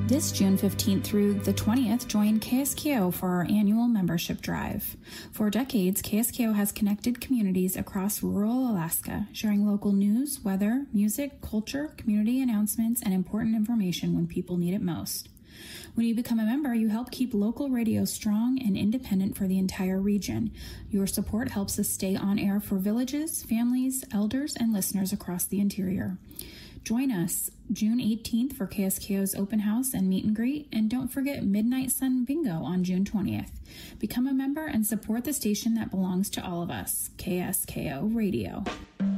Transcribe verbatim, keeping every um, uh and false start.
This June fifteenth through the twentieth, join K S K O for our annual membership drive. For decades, K S K O has connected communities across rural Alaska, sharing local news, weather, music, culture, community announcements, and important information when people need it most. When you become a member, you help keep local radio strong and independent for the entire region. Your support helps us stay on air for villages, families, elders, and listeners across the interior. Join us June eighteenth for K S K O's open house and meet and greet, and don't forget Midnight Sun Bingo on June twentieth. Become a member and support the station that belongs to all of us, K S K O Radio.